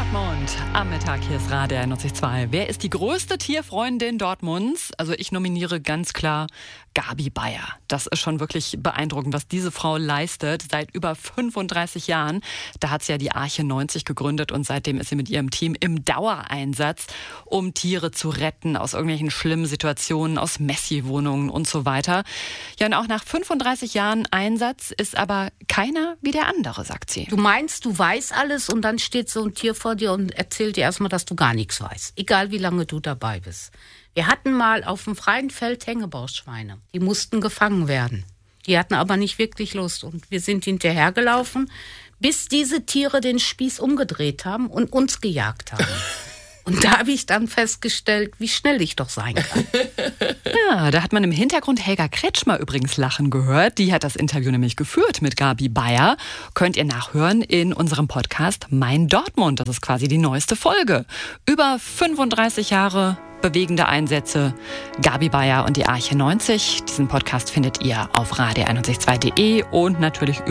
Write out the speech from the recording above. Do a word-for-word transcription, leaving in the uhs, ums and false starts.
Dortmund. Am Mittag, hier ist Radio einundneunzig Komma zwei. Wer ist die größte Tierfreundin Dortmunds? Also ich nominiere ganz klar Gabi Beyer. Das ist schon wirklich beeindruckend, was diese Frau leistet seit über fünfunddreißig Jahren. Da hat sie ja die Arche neunzig gegründet und seitdem ist sie mit ihrem Team im Dauereinsatz, um Tiere zu retten aus irgendwelchen schlimmen Situationen, aus Messi-Wohnungen und so weiter. Ja, und auch nach fünfunddreißig Jahren Einsatz ist aber keiner wie der andere, sagt sie. Du meinst, du weißt alles und dann steht so ein Tier vor dir und erzählt dir erstmal, dass du gar nichts weißt. Egal, wie lange du dabei bist. Wir hatten mal auf dem freien Feld Hängebauschweine. Die mussten gefangen werden. Die hatten aber nicht wirklich Lust. Und wir sind hinterhergelaufen, bis diese Tiere den Spieß umgedreht haben und uns gejagt haben. Und da habe ich dann festgestellt, wie schnell ich doch sein kann. Ja, da hat man im Hintergrund Helga Kretschmer übrigens lachen gehört. Die hat das Interview nämlich geführt mit Gabi Beyer. Könnt ihr nachhören in unserem Podcast Mein Dortmund. Das ist quasi die neueste Folge. Über fünfunddreißig Jahre bewegende Einsätze. Gabi Beyer und die Arche neunzig. Diesen Podcast findet ihr auf radio einundneunzig Komma zwei punkt de und natürlich